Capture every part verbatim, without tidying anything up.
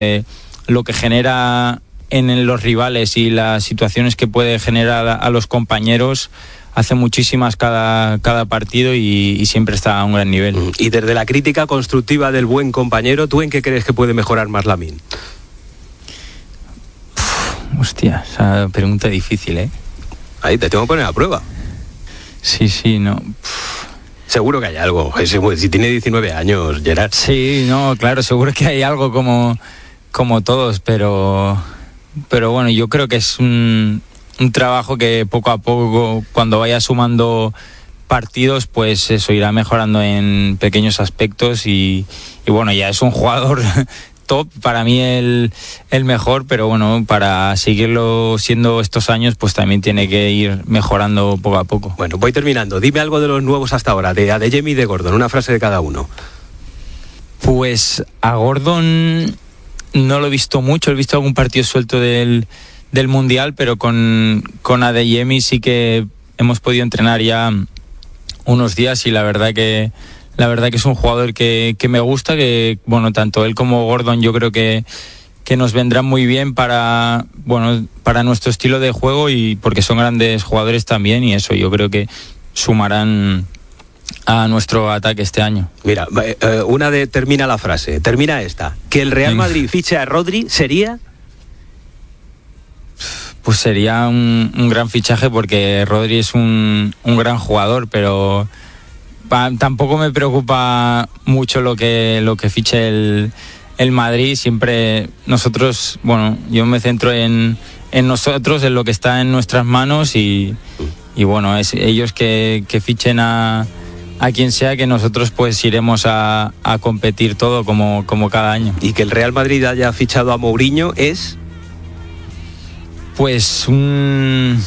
eh, lo que genera en los rivales y las situaciones que puede generar a, a los compañeros, hace muchísimas cada, cada partido y, y siempre está a un gran nivel. Y desde la crítica constructiva del buen compañero, ¿tú en qué crees que puede mejorar más Lamine? Hostia, esa pregunta difícil, ¿eh? Ahí te tengo que poner a prueba. Sí, sí, no. Seguro que hay algo. Si tiene diecinueve años, Gerard. Sí, no, claro, seguro que hay algo como, como todos, pero... Pero bueno, yo creo que es un, un trabajo que poco a poco, cuando vaya sumando partidos, pues eso irá mejorando en pequeños aspectos y, y bueno, ya es un jugador top, para mí el, el mejor, pero bueno, para seguirlo siendo estos años, pues también tiene que ir mejorando poco a poco. Bueno, voy terminando. Dime algo de los nuevos hasta ahora, de Adeyemi y de Gordon, una frase de cada uno. Pues a Gordon... No lo he visto mucho, he visto algún partido suelto del, del Mundial, pero con, con Adeyemi sí que hemos podido entrenar ya unos días y la verdad que la verdad que es un jugador que, que me gusta, que bueno, tanto él como Gordon yo creo que, que nos vendrán muy bien para, bueno, para nuestro estilo de juego y porque son grandes jugadores también y eso yo creo que sumarán a nuestro ataque este año. Mira, eh, una de termina la frase, termina esta. Que el Real Madrid fiche a Rodri sería... Pues sería un, un gran fichaje porque Rodri es un, un gran jugador, pero pa, tampoco me preocupa mucho lo que, lo que fiche el, el Madrid. Siempre nosotros, bueno, yo me centro en, en nosotros, en lo que está en nuestras manos y, y bueno, es ellos que, que fichen a... a quien sea, que nosotros pues iremos a, a competir todo como, como cada año. Y que el Real Madrid haya fichado a Mourinho es... Pues un...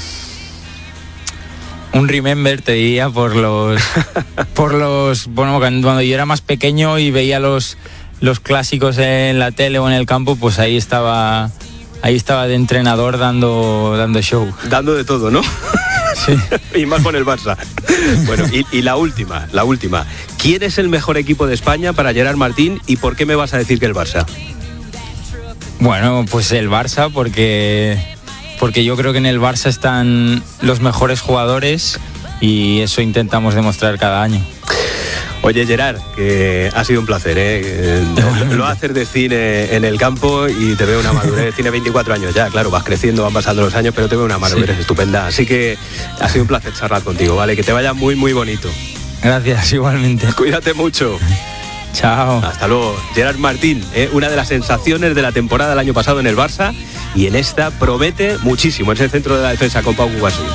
un remember, te diría, por los... por los... Bueno, cuando yo era más pequeño y veía los, los clásicos en la tele o en el campo, pues ahí estaba... Ahí estaba de entrenador dando, dando show. Dando de todo, ¿no? Sí. Y más con el Barça. Bueno, y, y la última, la última. ¿Quién es el mejor equipo de España para Gerard Martín y por qué me vas a decir que el Barça? Bueno, pues el Barça porque, porque yo creo que en el Barça están los mejores jugadores y eso intentamos demostrar cada año. Oye, Gerard, que ha sido un placer, ¿eh? Lo haces de cine en el campo y te veo una madurez. Tiene veinticuatro años ya, claro, vas creciendo, van pasando los años, pero te veo una madurez sí. Estupenda. Así que ha sido un placer charlar contigo, ¿vale? Que te vaya muy, muy bonito. Gracias, igualmente. Cuídate mucho. Chao. Hasta luego. Gerard Martín, ¿eh? Una de las sensaciones de la temporada del año pasado en el Barça y en esta promete muchísimo. Es el centro de la defensa con Pau Cubarsí.